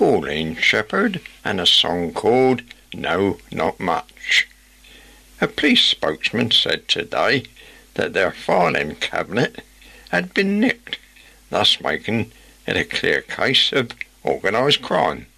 Pauline Shepherd and a song called No Not Much. A police spokesman said today that their filing cabinet had been nicked, thus making it a clear case of organised crime.